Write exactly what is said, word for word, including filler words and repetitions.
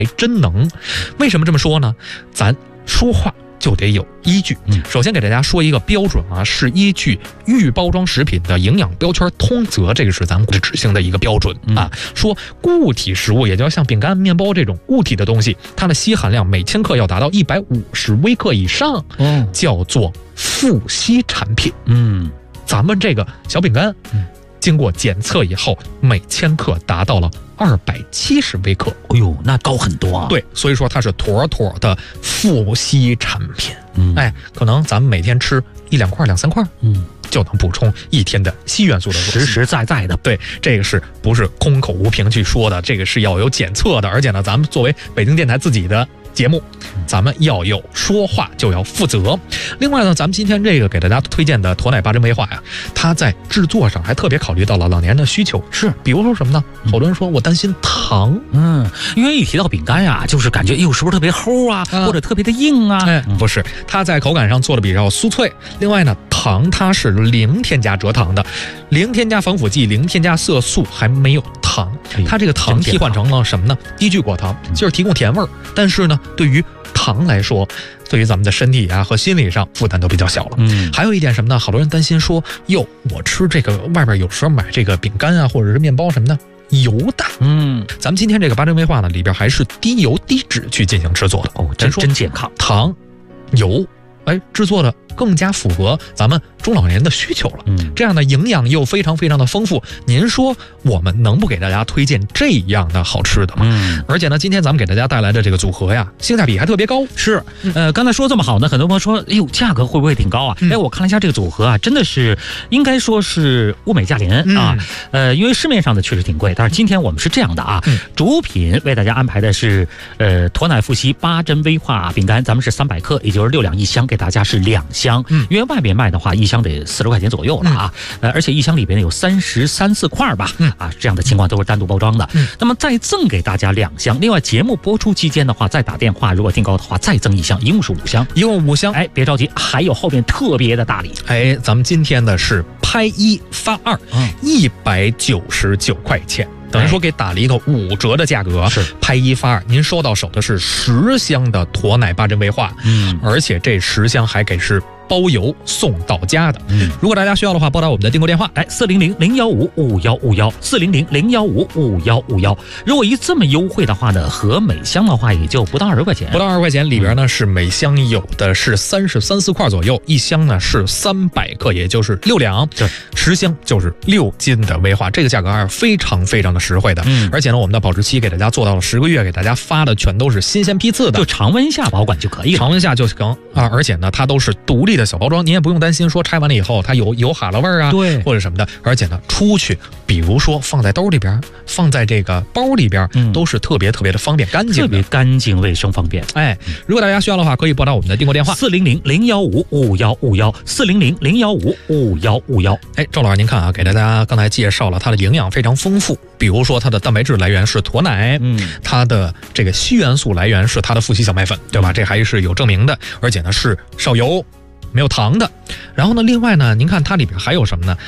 真能。为什么这么说呢？咱说话就得有依据。首先给大家说一个标准啊，是依据预包装食品的营养标签通则，这个是咱们执行的一个标准啊。说固体食物，也就像饼干、面包这种固体的东西，它的硒含量每千克要达到一百五十微克以上，叫做富硒产品。嗯，咱们这个小饼干，经过检测以后，每千克达到了二百七十微克。 哎呦，那高很多啊！ 对，所以说它是妥妥的富硒产品。嗯，哎，可能咱们每天吃一两块、两三块，嗯，就能补充一天的硒元素的， 实实在在的。 对，这个是不是空口无凭去说的？这个是要有检测的，而且呢，咱们作为北京电台自己的节目，咱们要有说话就要负责。另外呢，咱们今天这个给大家推荐的驼奶八珍威化呀，它在制作上还特别考虑到了老年人的需求。 是， 比如说什么呢？好多人说我担心糖， 嗯，因为一提到饼干呀，就是感觉哎呦是不是特别齁啊，啊或者特别的硬啊？ 哎，不是，它在口感上做的比较酥脆。另外呢，糖它是零添加蔗糖的，零添加防腐剂，零添加色素，还没有糖。它这个糖替换成了什么呢？低聚果糖，就是提供甜味儿。但是呢，对于糖来说，对于咱们的身体啊和心理上负担都比较小了。嗯，还有一点什么呢？好多人担心说，哟，我吃这个外边有时候买这个饼干啊，或者是面包什么的，油大。嗯，咱们今天这个八珍威化呢，里边还是低油低脂去进行制作的。 哦，真真健康。 糖、油，哎，制作的更加符合咱们中老年人的需求了。嗯，这样的营养又非常非常的丰富。您说我们能不给大家推荐这样的好吃的吗？嗯，而且呢，今天咱们给大家带来的这个组合呀，性价比还特别高。 是，呃，刚才说这么好呢，很多朋友说，哎呦，价格会不会挺高啊？嗯、哎，我看了一下这个组合啊，真的是应该说是物美价廉、嗯、啊。呃，因为市面上的确实挺贵，但是今天我们是这样的啊，嗯、主品为大家安排的是呃驼奶富硒八珍威化饼干，咱们是三百克，也就是六两一箱，给大家是两箱。嗯，因为外边卖的话，一箱得四十块钱左右了啊。嗯、呃，而且一箱里边有三十三四块吧。嗯啊，这样的情况都是单独包装的。嗯，那么再赠给大家两箱。另外，节目播出期间的话，再打电话，如果订购的话，再赠一箱，一共是五箱， 一共五箱。 哎，别着急，还有后面特别的大礼。 哎，咱们今天的是拍一发二，一百九十九块钱。等于说给打了一个五折的价格，是拍一发二，您收到手的是十箱的驼奶八珍威化，嗯，而且这十箱还给是包邮送到家的。嗯，如果大家需要的话，拨打我们的订购电话， 来四零零零幺五五幺五幺，四零零零幺五五幺五幺。如果一这么优惠的话呢，和每箱的话也就不到二十块钱， 不到二十块钱，里边呢是每箱有的是三十三四块左右，一箱呢是三百克，也就是六两，对，十箱就是六斤的威化，这个价格还是非常非常的实惠的。嗯，而且呢，我们的保质期给大家做到了十个月，给大家发的全都是新鲜批次的， 就常温下保管就可以了， 常温下就行啊。而且呢，它都是独立的小包装，您也不用担心说拆完了以后它有有哈喇味儿啊，对，或者什么的。而且呢，出去比如说放在兜里边，放在这个包里边，嗯、都是特别特别的方便干净， 特别干净卫生方便。 哎，如果大家需要的话，可以拨打我们的订购电话四零零零幺五五幺五幺，四零零零幺五五幺五幺。 哎，周老师您看啊，给大家刚才介绍了它的营养非常丰富，比如说它的蛋白质来源是驼奶，嗯，它的这个硒元素来源是它的富硒小麦粉，对吧？这还是有证明的，而且呢是少油。没有糖的。然后呢，另外呢，您看它里边还有什么呢？